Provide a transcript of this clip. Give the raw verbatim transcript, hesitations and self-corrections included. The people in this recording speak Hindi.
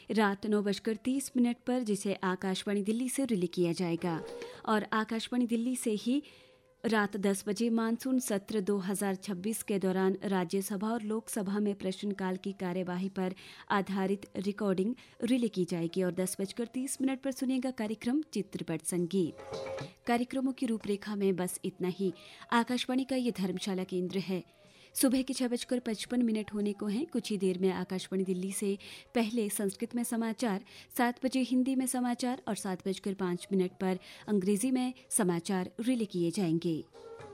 रात नौ बजकर तीस मिनट पर, जिसे आकाशवाणी दिल्ली से रिले किया जाएगा। और आकाशवाणी दिल्ली से ही रात दस बजे मानसून सत्र दो हज़ार छब्बीस के दौरान राज्यसभा और लोकसभा में प्रश्नकाल की कार्यवाही पर आधारित रिकॉर्डिंग रिले की जाएगी। और दस बजकर तीस मिनट पर सुनिएगा कार्यक्रम चित्रपट संगीत। कार्यक्रमों की रूपरेखा में बस इतना ही। आकाशवाणी का ये धर्मशाला केंद्र है। सुबह के छह बजकर पचपन मिनट होने को हैं। कुछ ही देर में आकाशवाणी दिल्ली से पहले संस्कृत में समाचार, सात बजे हिंदी में समाचार और सात बजकर पाँच मिनट पर अंग्रेजी में समाचार रिले किए जाएंगे।